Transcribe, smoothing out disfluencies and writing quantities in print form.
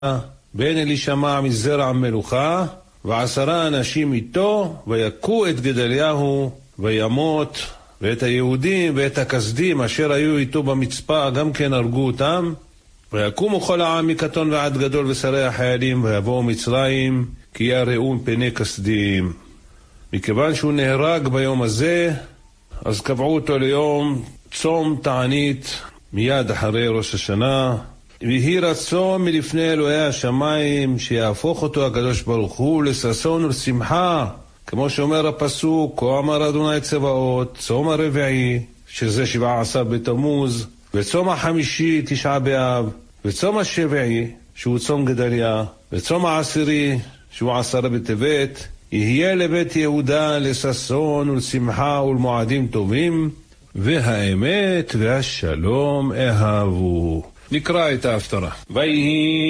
בן אלישמע מזרע מלוכה, ו10 אנשים איתו, ויקו את גדליהו וימות, ואת היהודים ואת הכסדים אשר היו איתו במצפה גם כן הרגו אותם. ויקומו כל העם מקטון ועד גדול ושרי החיילים, ויבואו מצרים, כי יראו מפני כסדים. מכיוון שהוא נהרג ביום הזה, אז קבעו אותו ליום צום תענית מיד אחרי ראש השנה, ויהי רצון מלפני אלוהי השמיים שיהפוך אותו הקדוש ברוך הוא לששון ולשמחה, כמו שאומר הפסוק, כה אמר אדוני צבאות, צום הרביעי שזה 17 בתמוז, וצום החמישי 9 באב, וצום השביעי שהוא צום גדליה, וצום העשירי שהוא 10 בטבת, יהיה לבית יהודה לששון ולשמחה ולמועדים טובים, והאמת והשלום אהבו. נקרא את ההפטרה. ויהי